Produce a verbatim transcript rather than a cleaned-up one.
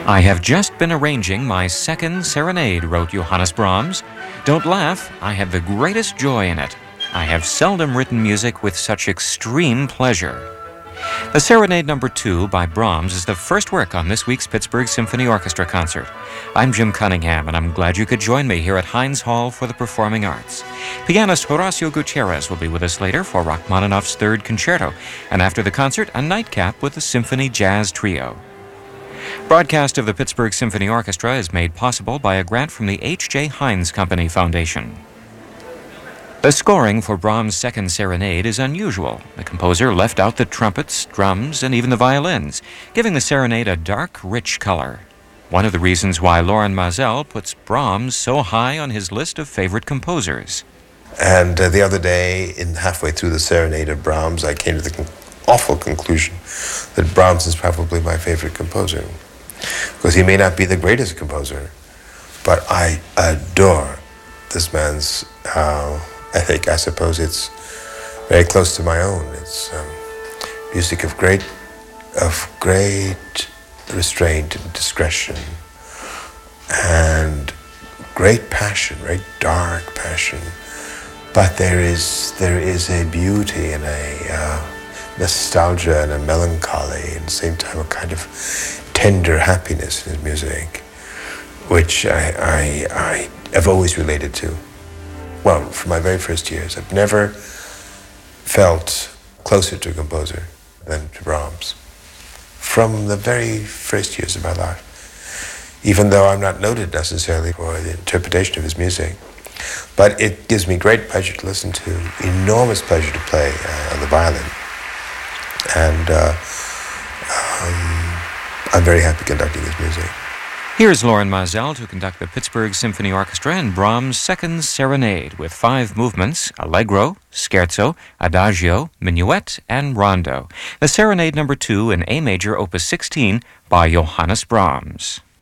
I have just been arranging my second serenade, wrote Johannes Brahms. Don't laugh, I have the greatest joy in it. I have seldom written music with such extreme pleasure. The Serenade Number Two by Brahms is the first work on this week's Pittsburgh Symphony Orchestra concert. I'm Jim Cunningham, and I'm glad you could join me here at Heinz Hall for the Performing Arts. Pianist Horacio Gutierrez will be with us later for Rachmaninoff's Third Concerto, and after the concert, a nightcap with the Symphony Jazz Trio. Broadcast of the Pittsburgh Symphony Orchestra is made possible by a grant from the H J. Heinz Company Foundation. The scoring for Brahms' Second Serenade is unusual. The composer left out the trumpets, drums, and even the violins, giving the serenade a dark, rich color. One of the reasons why Loren Maazel puts Brahms so high on his list of favorite composers. And uh, the other day, in halfway through the Serenade of Brahms, I came to the con- awful conclusion that Brahms is probably my favorite composer. Because he may not be the greatest composer, but I adore this man's uh, ethic. I suppose it's very close to my own. It's um, music of great, of great restraint and discretion, and great passion, very dark passion. But there is there is a beauty and a uh, nostalgia and a melancholy, and at the same time a kind of tender happiness in his music, which I I, I have always related to. Well, from my very first years, I've never felt closer to a composer than to Brahms. From the very first years of my life, even though I'm not noted necessarily for the interpretation of his music, but it gives me great pleasure to listen to, enormous pleasure to play uh, on the violin, and uh, um, I'm very happy conducting his music. Here's Loren Maazel to conduct the Pittsburgh Symphony Orchestra in Brahms' Second Serenade with five movements: Allegro, Scherzo, Adagio, Minuet, and Rondo. The Serenade Number Two in A Major, Opus sixteen by Johannes Brahms.